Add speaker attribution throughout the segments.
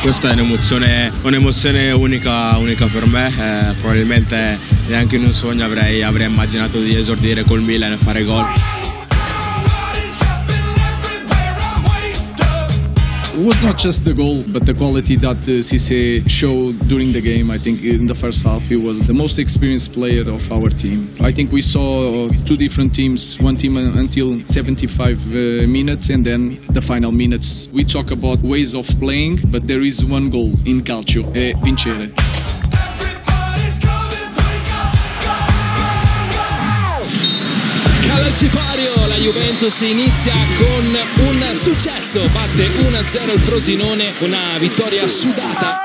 Speaker 1: Questa è un'emozione unica per me, probabilmente neanche in un sogno avrei immaginato di esordire col Milan e fare gol.
Speaker 2: It was not just the goal, but the quality that Cisse showed during the game. I think in the first half he was the most experienced player of our team. I think we saw two different teams, one team until 75 minutes and then the final minutes. We talk about ways of playing, but there is one goal in calcio, vincere.
Speaker 3: Cala il sipario, la Juventus inizia con un successo, batte 1-0 il Frosinone, una vittoria sudata.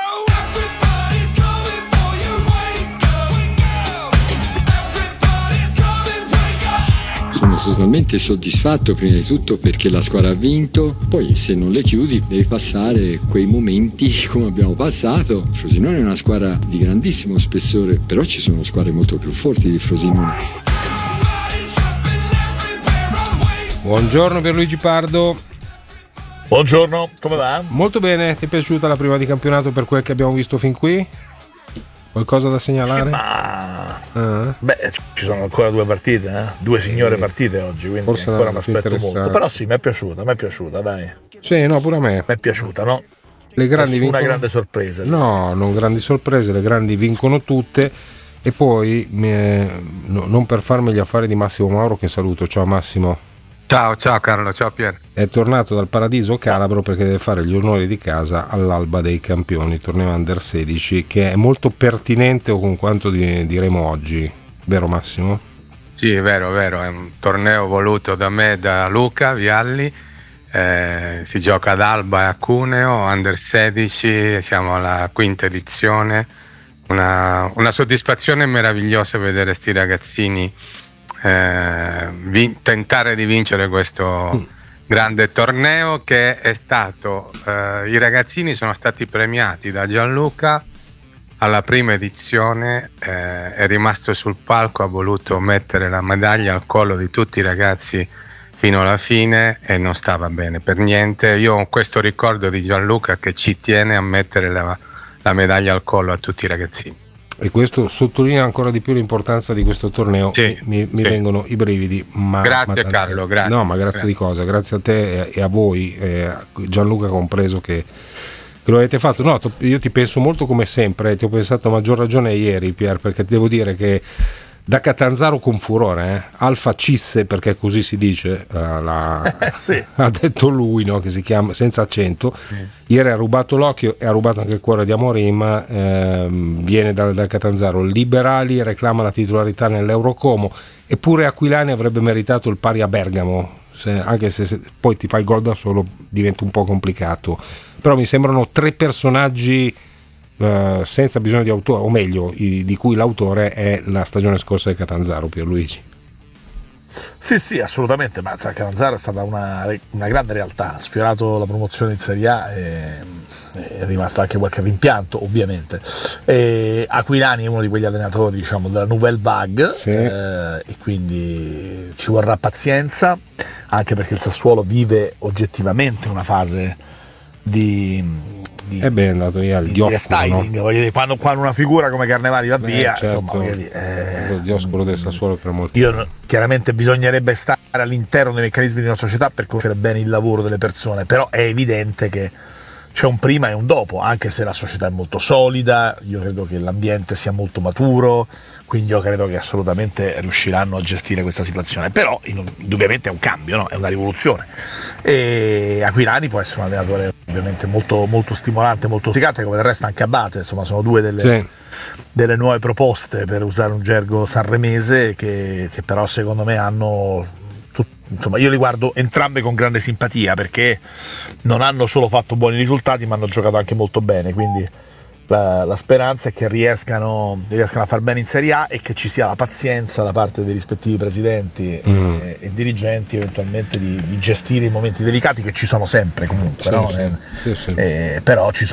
Speaker 4: Sono totalmente soddisfatto prima di tutto perché la squadra ha vinto, poi se non le chiudi devi passare quei momenti come abbiamo passato. Frosinone è una squadra di grandissimo spessore, però ci sono squadre molto più forti di Frosinone.
Speaker 5: Buongiorno Pierluigi Pardo.
Speaker 6: Buongiorno, come va?
Speaker 5: Molto bene, ti è piaciuta la prima di campionato per quel che abbiamo visto fin qui? Qualcosa da segnalare?
Speaker 6: Beh, ci sono ancora due partite, due signore partite oggi, quindi
Speaker 5: forse
Speaker 6: ancora mi aspetto molto. Però sì, mi è piaciuta, dai.
Speaker 5: Sì, no, pure a me.
Speaker 6: Mi è piaciuta, no?
Speaker 5: Le grandi
Speaker 6: Una grande sorpresa.
Speaker 5: No, non grandi sorprese, le grandi vincono tutte. E poi, non per farmi gli affari di Massimo Mauro, che saluto. Ciao Massimo.
Speaker 7: Ciao Carlo, ciao Pier.
Speaker 5: È tornato dal paradiso calabro perché deve fare gli onori di casa all'alba dei campioni, torneo Under 16, che è molto pertinente con quanto diremo oggi, vero Massimo?
Speaker 7: Sì, è vero, è un torneo voluto da me e da Luca Vialli, si gioca ad Alba e a Cuneo, Under 16, siamo alla quinta edizione, una soddisfazione meravigliosa vedere sti ragazzini tentare di vincere questo grande torneo che è stato i ragazzini sono stati premiati da Gianluca alla prima edizione, è rimasto sul palco, ha voluto mettere la medaglia al collo di tutti i ragazzi fino alla fine e non stava bene per niente. Io ho questo ricordo di Gianluca che ci tiene a mettere la medaglia al collo a tutti i ragazzini.
Speaker 5: E questo sottolinea ancora di più l'importanza di questo torneo.
Speaker 7: Sì,
Speaker 5: mi vengono i brividi.
Speaker 7: Grazie Carlo, grazie.
Speaker 5: No, ma grazie di cosa? Grazie a te e a voi, Gianluca compreso, che lo avete fatto. No, io ti penso molto come sempre, ti ho pensato a maggior ragione ieri, Pier, perché devo dire che da Catanzaro con furore, Alfa Cisse, perché così si dice,
Speaker 6: sì.
Speaker 5: Ha detto lui, no, che si chiama senza accento. Ieri ha rubato l'occhio e ha rubato anche il cuore di Amorim, viene dal Catanzaro. Liberali reclama la titolarità nell'Eurocomo, eppure Aquilani avrebbe meritato il pari a Bergamo, anche se poi ti fai gol da solo diventa un po' complicato. Però mi sembrano tre personaggi senza bisogno di autore, o meglio di cui l'autore è la stagione scorsa del Catanzaro, Pierluigi.
Speaker 6: Sì, assolutamente, ma Catanzaro è stata una grande realtà, ha sfiorato la promozione in Serie A e è rimasto anche qualche rimpianto ovviamente. Aquilani è uno di quegli allenatori, diciamo, della Nouvelle Vague, sì. E quindi ci vorrà pazienza, anche perché il Sassuolo vive oggettivamente una fase di
Speaker 5: è ben andato via il Dioscuro,
Speaker 6: no? Voglio dire, quando una figura come Carnevali va via,
Speaker 5: certo.
Speaker 6: Insomma, il
Speaker 5: Dioscuro del Sassuolo per molti.
Speaker 6: Chiaramente bisognerebbe stare all'interno dei meccanismi di una società per conoscere bene il lavoro delle persone, però è evidente che c'è un prima e un dopo, anche se la società è molto solida, io credo che l'ambiente sia molto maturo, quindi io credo che assolutamente riusciranno a gestire questa situazione, però indubbiamente è un cambio, no? È una rivoluzione, e Aquilani può essere un allenatore ovviamente molto, molto stimolante, molto musicante, come del resto anche Abate, insomma sono due delle nuove proposte, per usare un gergo sanremese, che però secondo me hanno... Insomma, io li guardo entrambe con grande simpatia, perché non hanno solo fatto buoni risultati ma hanno giocato anche molto bene, quindi la speranza è che riescano a far bene in Serie A e che ci sia la pazienza da parte dei rispettivi presidenti e dirigenti eventualmente di gestire i momenti delicati, che ci sono sempre comunque,
Speaker 5: sì,
Speaker 6: no?
Speaker 5: Sì.
Speaker 6: Però ci